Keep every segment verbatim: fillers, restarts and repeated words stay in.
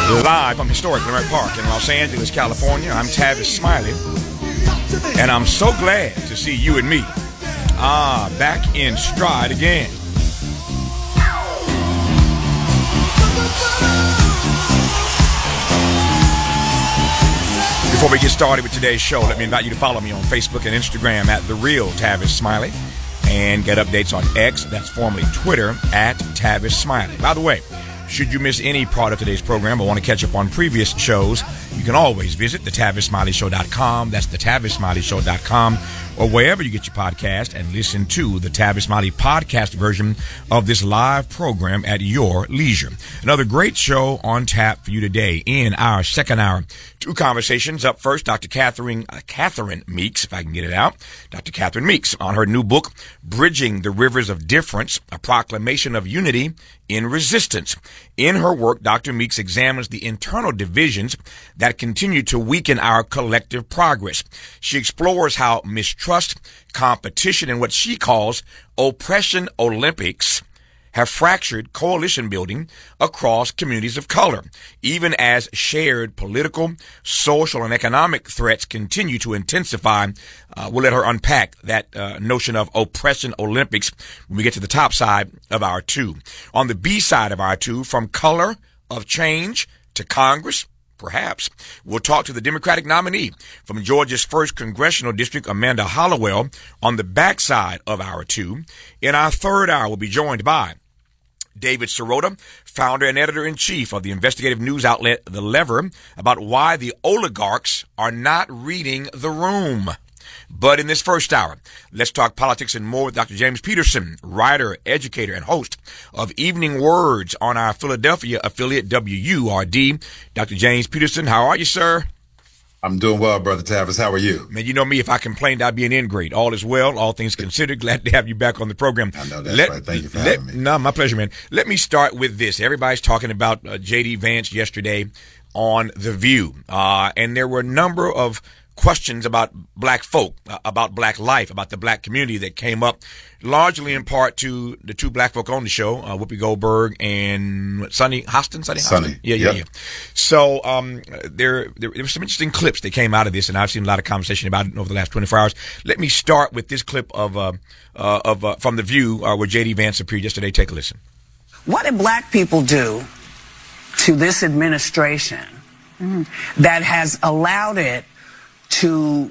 Live from historic Leimert Park in Los Angeles, California, I'm Tavis Smiley, and I'm so glad to see you and me, ah, back in stride again. Before we get started with today's show, let me invite you to follow me on Facebook and Instagram at The Real Tavis Smiley, and get updates on X, that's formerly Twitter, at Tavis Smiley. By the way, should you miss any part of today's program or want to catch up on previous shows, you can always visit the tavis smiley show dot com. That's the tavis smiley show dot com, or wherever you get your podcast, and listen to the Tavis Smiley podcast version of this live program at your leisure. Another great show on tap for you today in our second hour. Two conversations. Up first, Doctor Catherine, uh, Catherine Meeks, if I can get it out. Doctor Catherine Meeks on her new book, Bridging the Rivers of Difference, A Proclamation of Unity in Resistance. In her work, Doctor Meeks examines the internal divisions that continue to weaken our collective progress. She explores how mistrust, competition, and what she calls oppression Olympics have fractured coalition building across communities of color, even as shared political, social, and economic threats continue to intensify. Uh, we'll let her unpack that uh, notion of oppression Olympics when we get to the top side of our two. On the B side of our two, from color of change to Congress, perhaps, we'll talk to the Democratic nominee from Georgia's first congressional district, Amanda Hollowell, on the backside of our two. In our third hour, we'll be joined by David Sirota, founder and editor-in-chief of the investigative news outlet The Lever, about why the oligarchs are not reading the room. But in this first hour, let's talk politics and more with Doctor James Peterson, writer, educator, and host of Evening Words on our Philadelphia affiliate W U R D. Doctor James Peterson, how are you, sir? I'm doing well, Brother Tavis. How are you? Man, you know me. If I complained, I'd be an ingrate. All is well. All things considered. Glad to have you back on the program. I know that's let, right. Thank you for let, having me. No, my pleasure, man. Let me start with this. Everybody's talking about uh, J D Vance yesterday on The View. Uh, and there were a number of questions about black folk, uh, about black life, about the black community that came up, largely in part to the two black folk on the show, uh, Whoopi Goldberg and Sunny Hostin. Sunny Hostin? Sunny. Yeah, yeah, yep. yeah. So um, there, there, there were some interesting clips that came out of this, and I've seen a lot of conversation about it over the last twenty-four hours. Let me start with this clip of uh, uh, of uh, from The View, uh, where J D Vance appeared yesterday. Take a listen. What did black people do to this administration mm. that has allowed it to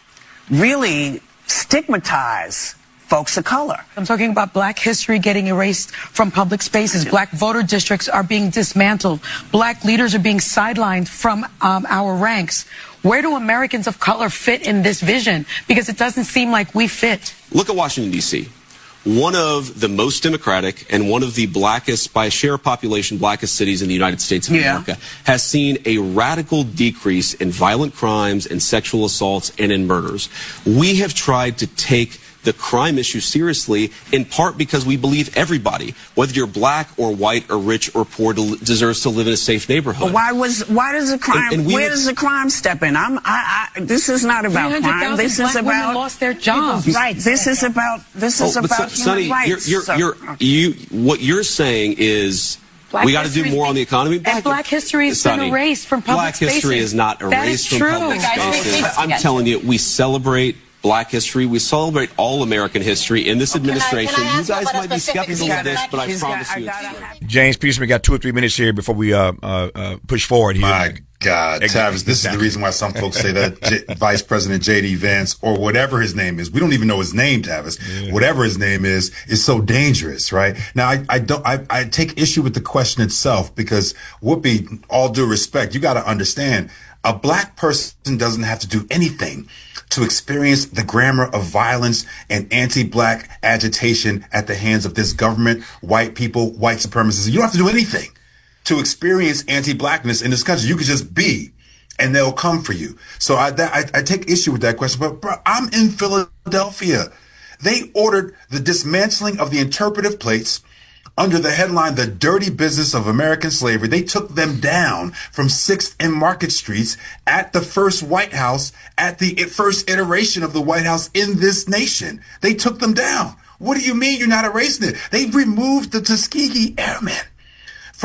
really stigmatize folks of color? I'm talking about black history getting erased from public spaces. Black voter districts are being dismantled. Black leaders are being sidelined from um, our ranks. Where do Americans of color fit in this vision? Because it doesn't seem like we fit. Look at Washington, D C One of the most democratic and one of the blackest, by share of population, blackest cities in the United States of Yeah. America, has seen a radical decrease in violent crimes and sexual assaults and in murders. We have tried to take the crime issue seriously, in part because we believe everybody, whether you're black or white or rich or poor, del- deserves to live in a safe neighborhood. But why was why does the crime? And- and we where have- does the crime step in? I'm. I. I this is not about crime. This black is women about lost their jobs. Right. This is about. This is Oh, but about Son- human Sonny, rights. you're, So- you're, you're, you, what you're saying is Black we got to do history more on the economy. and black history has been Sonny, erased from public Black history spaces. is not That erased is from true. public Guys, we- spaces. we- I'm telling you, we celebrate black history. We celebrate all American history in this administration. can I You ask guys about a might be specific skeptical of this, example? but I He's promise got- you I it's gotta true. James Peterson, we got two or three minutes here before we uh, uh, uh, push forward here. My God, Exactly. Tavis, this is the reason why some folks say that J- Vice President J D Vance, or whatever his name is, we don't even know his name, Tavis, Yeah. whatever his name is, is so dangerous, right? Now, I, I don't, I, I take issue with the question itself because Whoopi, all due respect, you got to understand, a black person doesn't have to do anything to experience the grammar of violence and anti-black agitation at the hands of this government, white people, white supremacists. You don't have to do anything to experience anti-blackness in this country. You could just be, and they'll come for you. So I, that, I, I take issue with that question. But bro, I'm in Philadelphia. They ordered the dismantling of the interpretive plates under the headline, The Dirty Business of American Slavery. They took them down from sixth and Market Streets at the first White House, at the first iteration of the White House in this nation. They took them down. What do you mean you're not erasing it? They removed the Tuskegee Airmen from the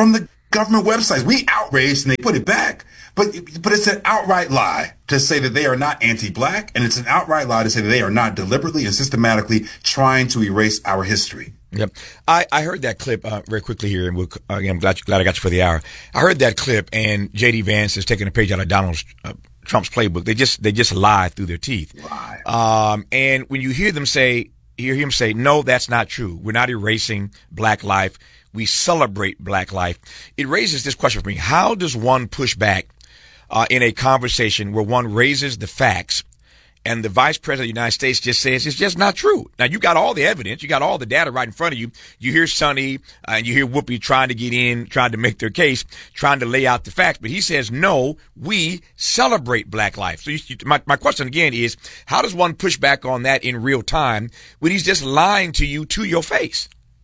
government websites. We outraged and they put it back. But but it's an outright lie to say that they are not anti-black, and it's an outright lie to say that they are not deliberately and systematically trying to erase our history. Yep. I, I heard that clip uh, very quickly here, and we'll, again, I'm glad, you, glad I got you for the hour. I heard that clip, and J D Vance is taking a page out of Donald uh, Trump's playbook. They just they just lie through their teeth. Lie. Um, and when you hear them say, you hear him say, no, that's not true. We're not erasing black life. We celebrate black life. It raises this question for me. How does one push back uh, in a conversation where one raises the facts and the vice president of the United States just says it's just not true? Now, you got all the evidence. You got all the data right in front of you. You hear Sonny uh, and you hear Whoopi trying to get in, trying to make their case, trying to lay out the facts. But he says, no, we celebrate black life. So you, my, my question again is, how does one push back on that in real time when he's just lying to you to your face?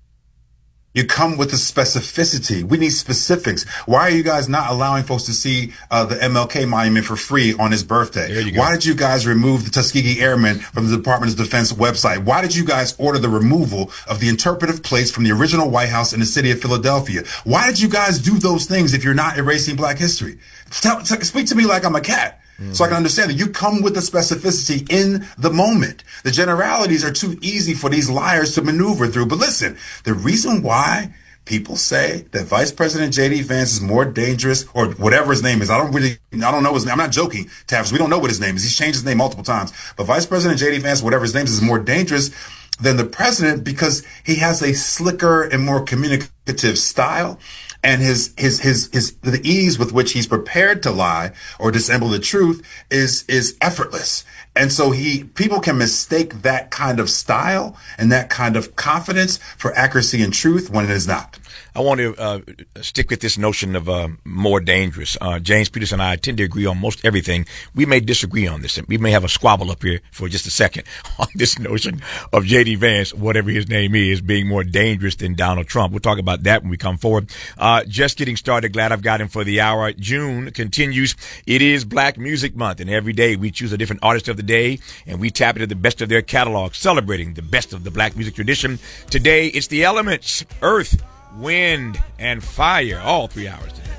You come with the specificity. We need specifics. Why are you guys not allowing folks to see uh, the M L K monument for free on his birthday? Why did you guys remove the Tuskegee Airmen from the Department of Defense website? Why did you guys order the removal of the interpretive plates from the original White House in the city of Philadelphia? Why did you guys do those things if you're not erasing black history? Tell, t- speak to me like I'm a cat. Mm-hmm. So I can understand that you come with the specificity in the moment. The generalities are too easy for these liars to maneuver through. But listen, the reason why people say that Vice President J D Vance is more dangerous, or whatever his name is, I don't really, I don't know his name. I'm not joking, Tavis. We don't know what his name is. He's changed his name multiple times. But Vice President J D Vance, whatever his name is, is more dangerous than the president because he has a slicker and more communicative style. And his, his, his, his, the ease with which he's prepared to lie or dissemble the truth is, is effortless. And so he, people can mistake that kind of style and that kind of confidence for accuracy and truth when it is not. I want to uh, stick with this notion of uh, more dangerous. Uh, James Peterson and I tend to agree on most everything. We may disagree on this. We may have a squabble up here for just a second on this notion of J D Vance, whatever his name is, being more dangerous than Donald Trump. We'll talk about that when we come forward. Uh, just getting started. Glad I've got him for the hour. June continues. It is Black Music Month, and every day we choose a different artist of the day, and we tap into the best of their catalog, celebrating the best of the black music tradition. Today, it's the elements, earth, wind, and fire, all three hours today.